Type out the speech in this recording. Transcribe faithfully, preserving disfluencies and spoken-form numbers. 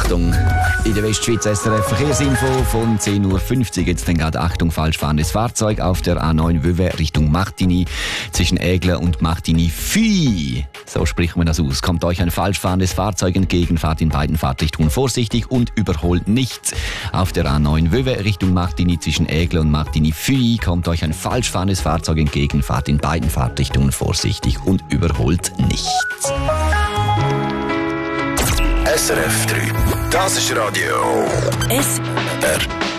Achtung, in der Westschweiz S R F Verkehrsinfo von zehn Uhr fünfzig. Jetzt dann gerade Achtung, falsch fahrendes Fahrzeug auf der A neun Wöwe Richtung Martigny zwischen Aigle und Martigny-Fuy. So spricht man das aus. Kommt euch ein falsch fahrendes Fahrzeug entgegen, fahrt in beiden Fahrtrichtungen vorsichtig und überholt nicht. Auf der A neun Wöwe Richtung Martigny zwischen Aigle und Martigny-Fuy kommt euch ein falsch fahrendes Fahrzeug entgegen, fahrt in beiden Fahrtrichtungen vorsichtig und überholt nicht. S R F drei. Das ist Radio S R